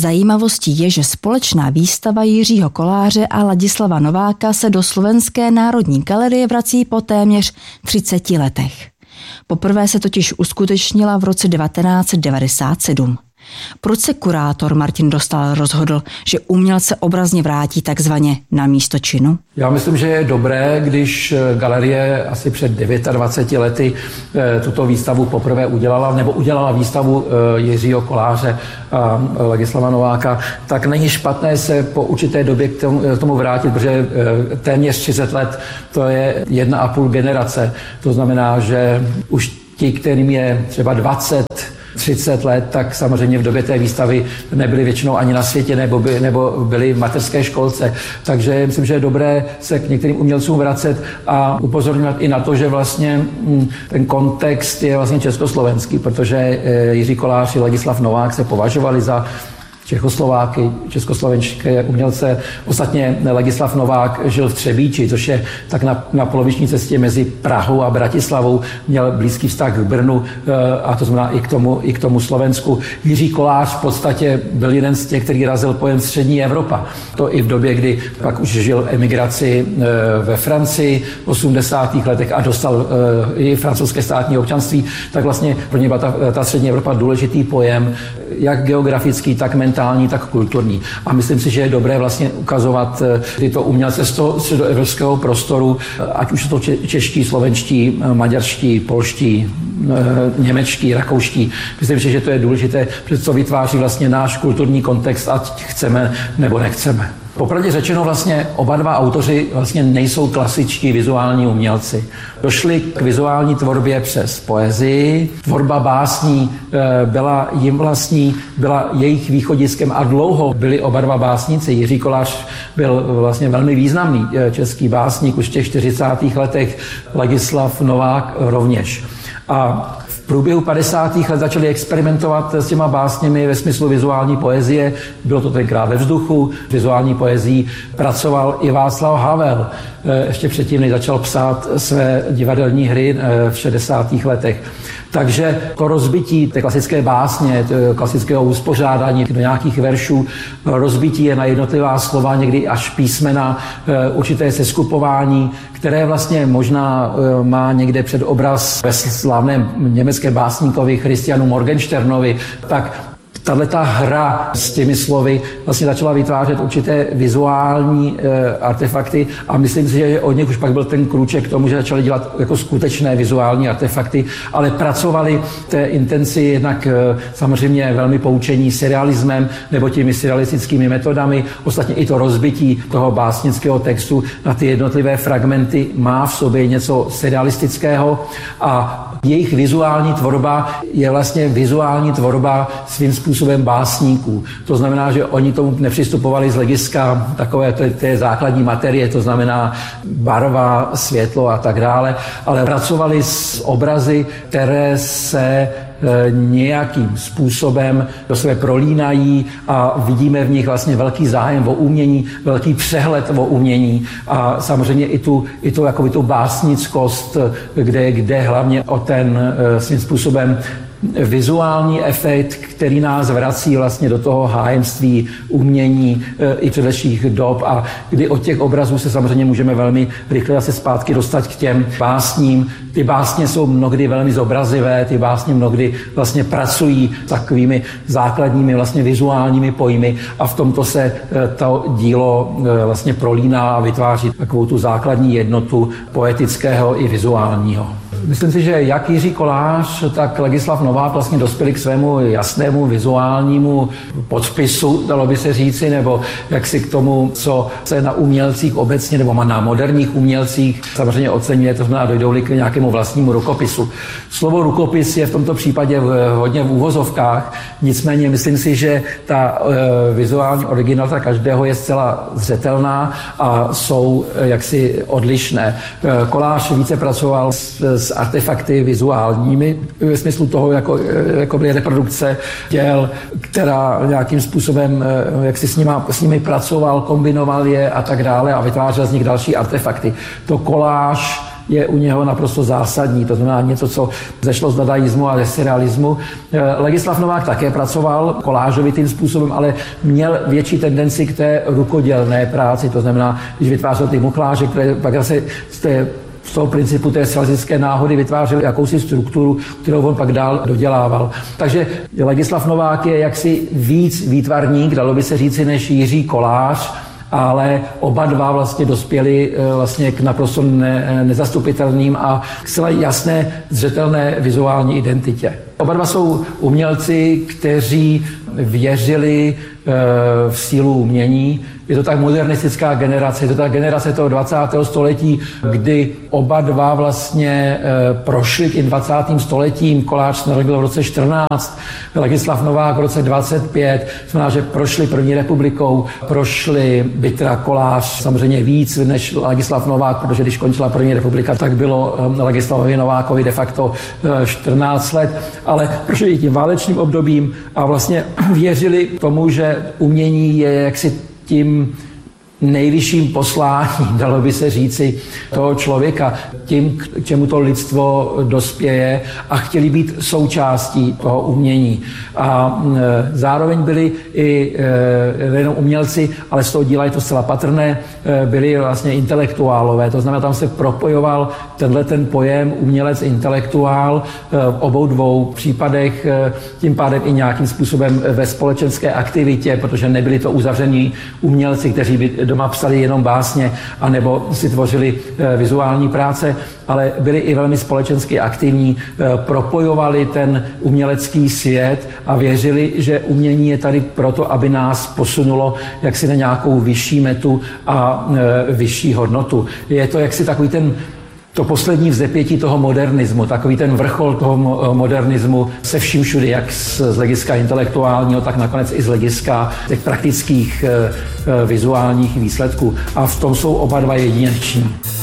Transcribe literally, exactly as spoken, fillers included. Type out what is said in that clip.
Zajímavostí je, že společná výstava Jiřího Koláře a Ladislava Nováka se do Slovenské národní galerie vrací po téměř třiceti letech. Poprvé se totiž uskutečnila v roce devatenáct set devadesát sedm. Proč se kurátor Martin Dostál rozhodl, že umělce obrazně vrátí takzvaně na místo činu? Já myslím, že je dobré, když galerie asi před dvaceti devíti lety tuto výstavu poprvé udělala, nebo udělala výstavu Jiřího Koláře a Ladislava Nováka, tak není špatné se po určité době k tomu, k tomu vrátit, protože téměř třicet let to je jedna a půl generace. To znamená, že už ti, kterým je třeba dvacet, třicet let, tak samozřejmě v době té výstavy nebyli většinou ani na světě nebo, by, nebo byli v mateřské školce. Takže myslím, že je dobré se k některým umělcům vracet a upozorňovat i na to, že vlastně ten kontext je vlastně československý, protože Jiří Kolář a Ladislav Novák se považovali za Čechoslováky, československé umělce. Ostatně Ladislav Novák žil v Třebíči, což je tak na, na poloviční cestě mezi Prahou a Bratislavou. Měl blízký vztah k Brnu a to znamená i k tomu, i k tomu Slovensku. Jiří Kolář v podstatě byl jeden z těch, který razil pojem střední Evropa. To i v době, kdy pak už žil emigraci ve Francii v osmdesátých letech a dostal i francouzské státní občanství, tak vlastně pro ně byla ta, ta střední Evropa důležitý pojem, jak geografický, tak mentální, tak kulturní. A myslím si, že je dobré vlastně ukazovat tyto umělce z toho středoevropského prostoru, ať už jsou to čeští, slovenští, maďarští, polští, němečtí, rakouští. Myslím si, že to je důležité, protože to vytváří vlastně náš kulturní kontext, ať chceme nebo nechceme. Popravdě řečeno vlastně oba dva autoři vlastně nejsou klasičtí vizuální umělci. Došli k vizuální tvorbě přes poezii. Tvorba básní byla jim vlastní, byla jejich východiskem a dlouho byli oba dva básníci. Jiří Kolář byl vlastně velmi významný český básník už v těch čtyřicátých letech, Ladislav Novák rovněž. A v průběhu padesátých let začali experimentovat s těma básněmi ve smyslu vizuální poezie. Bylo to tenkrát ve vzduchu. Vizuální poezii pracoval i Václav Havel. Ještě předtím, než začal psát své divadelní hry v šedesátých letech. Takže to rozbití té klasické básně, klasického uspořádání do nějakých veršů, rozbití je na jednotlivá slova, někdy až písmena, určité seskupování, které vlastně možná má někde před obraz ve slavném německém básníkovi Christianu Morgensternovi, tak tato hra s těmi slovy vlastně začala vytvářet určité vizuální e, artefakty a myslím si, že od nich už pak byl ten krůček k tomu, že začali dělat jako skutečné vizuální artefakty, ale pracovali v té intenci jednak e, samozřejmě velmi poučení serialismem nebo těmi serialistickými metodami. Ostatně i to rozbití toho básnického textu na ty jednotlivé fragmenty má v sobě něco serialistického a jejich vizuální tvorba je vlastně vizuální tvorba svým způsobem básníků. To znamená, že oni tomu nepřistupovali z hlediska takové té, té základní materie, to znamená barva, světlo a tak dále, ale pracovali s obrazy, které se nějakým způsobem do sebe prolínají a vidíme v nich vlastně velký zájem o umění, velký přehled o umění a samozřejmě i tu, i tu, jako tu básnickost, kde, kde hlavně o ten svým způsobem vizuální efekt, který nás vrací vlastně do toho hájemství umění i předešlých dob a kdy od těch obrazů se samozřejmě můžeme velmi rychle zase zpátky dostat k těm básním. Ty básně jsou mnohdy velmi zobrazivé, ty básně mnohdy vlastně pracují takovými základními vlastně vizuálními pojmy a v tomto se to dílo vlastně prolíná a vytváří takovou tu základní jednotu poetického i vizuálního. Myslím si, že jak Jiří Kolář, tak Ladislav Novák vlastně dospěli k svému jasnému vizuálnímu podpisu, dalo by se říci, nebo jak si k tomu, co se na umělcích obecně, nebo na moderních umělcích samozřejmě oceňuje, to znamená, dojdou-li k nějakému vlastnímu rukopisu. Slovo rukopis je v tomto případě hodně v úvozovkách, nicméně myslím si, že ta e, vizuální originalita každého je zcela zřetelná a jsou jaksi odlišné. E, Kolář více pracoval s, s artefakty vizuálními, ve smyslu toho, jako, jako byly reprodukce těl, která nějakým způsobem, jak si s, nima, s nimi pracoval, kombinoval je a tak dále a vytvářel z nich další artefakty. To Kolář je u něho naprosto zásadní, to znamená něco, co zešlo z dadaismu a ze surrealismu. Ladislav Novák také pracoval kolážovitým způsobem, ale měl větší tendenci k té rukodělné práci, to znamená, když vytvářel ty muchláře, které pak zase z té z toho principu té salizické náhody vytvářel jakousi strukturu, kterou on pak dál dodělával. Takže Ladislav Novák je jaksi víc výtvarník, dalo by se říci, než Jiří Kolář, ale oba dva vlastně dospěli vlastně k naprosto ne, nezastupitelným a k zcela jasné, zřetelné vizuální identitě. Oba dva jsou umělci, kteří věřili v sílu umění. Je to tak modernistická generace, je to ta generace toho dvacátého století, kdy oba dva vlastně prošli tím dvacátým stoletím. Kolář se narodil v roce čtrnáct, Ladislav Novák v roce dvacet pět, znamená, že prošli první republikou, prošli byť teda Kolář samozřejmě víc než Ladislav Novák, protože když končila první republika, tak bylo Ladislavovi Novákovi de facto čtrnáct let, ale prošli i tím válečným obdobím a vlastně věřili tomu, že umění je jaksi tím nejvyšším posláním, dalo by se říci, toho člověka, tím, k čemu to lidstvo dospěje a chtěli být součástí toho umění. A e, zároveň byli i e, nejenom umělci, ale z toho díla je to zcela patrné, e, byli vlastně intelektuálové. To znamená, tam se propojoval tenhle ten pojem umělec, intelektuál e, v obou dvou případech, e, tím pádem i nějakým způsobem ve společenské aktivitě, protože nebyli to uzavření umělci, kteří by doma psali jenom básně, anebo si tvořili e, vizuální práce, ale byli i velmi společensky aktivní, e, propojovali ten umělecký svět a věřili, že umění je tady proto, aby nás posunulo jaksi na nějakou vyšší metu a e, vyšší hodnotu. Je to jaksi takový ten to poslední vzepětí toho modernismu, takový ten vrchol toho modernismu se vším všudy, jak z, z hlediska intelektuálního, tak nakonec i z hlediska těch praktických e, vizuálních výsledků. A v tom jsou oba dva jedineční.